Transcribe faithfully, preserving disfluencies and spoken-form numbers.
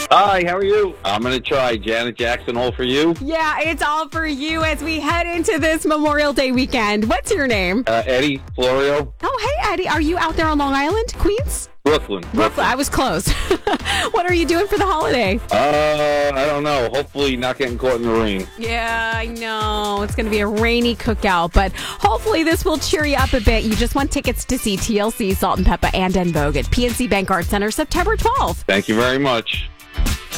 Hi, how are you? I'm going to try Janet Jackson, All For You. Yeah, it's all for you as we head into this Memorial Day weekend. What's your name? Uh, Eddie Florio. Oh, hey, Eddie. Are you out there on Long Island, Queens? Brooklyn. Brooklyn. I was close. What are you doing for the holiday? Uh, I don't know. Hopefully not getting caught in the rain. Yeah, I know. It's going to be a rainy cookout, but hopefully this will cheer you up a bit. You just want tickets to see T L C, Salt and Pepper, and En Vogue at P N C Bank Arts Center September twelfth. Thank you very much.